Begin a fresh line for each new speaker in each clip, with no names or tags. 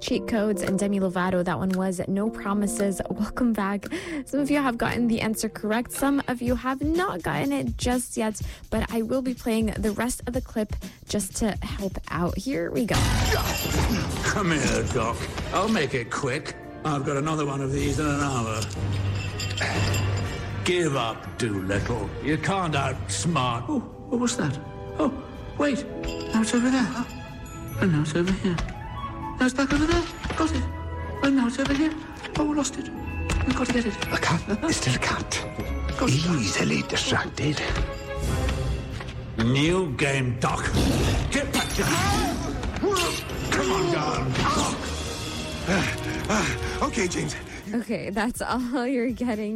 Cheat Codes and Demi Lovato. That one was No Promises. Welcome back. Some of you have gotten the answer correct. Some of you have not gotten it just yet, but I will be playing the rest of the clip just to help out. Here we go.
Come here, Doc. I'll make it quick. I've got another one of these in an hour. Give up, Doolittle. You can't outsmart... Oh, what was that? Oh, wait. Now it's over there. And now it's over here. Now it's back over there. Got it. And now it's over here. Oh, lost it. We've got to get it.
A cat is still a cat. Easily distracted.
New game, Doc. Get back down. Come on down.
Okay, James.
Okay, that's all you're getting.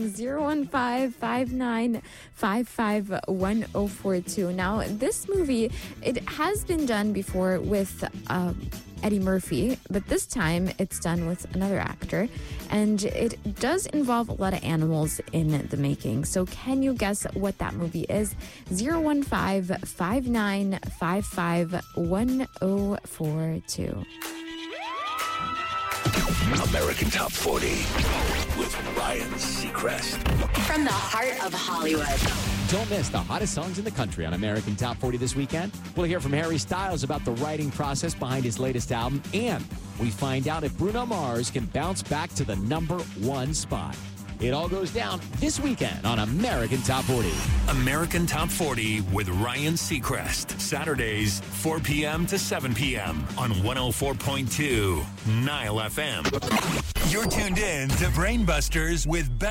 015-5955-1042. Now, this movie, it has been done before with Eddie Murphy, but this time it's done with another actor, and it does involve a lot of animals in the making. So can you guess what that movie is? 015-5955-1042.
American Top 40 with Ryan Seacrest.
From the heart of Hollywood.
Don't miss the hottest songs in the country on American Top 40 this weekend. We'll hear from Harry Styles about the writing process behind his latest album, and we find out if Bruno Mars can bounce back to the #1 spot. It all goes down this weekend on American Top 40.
American Top 40 with Ryan Seacrest. Saturdays, 4 p.m. to 7 p.m. on 104.2 Nile FM. You're tuned in to Brainbusters with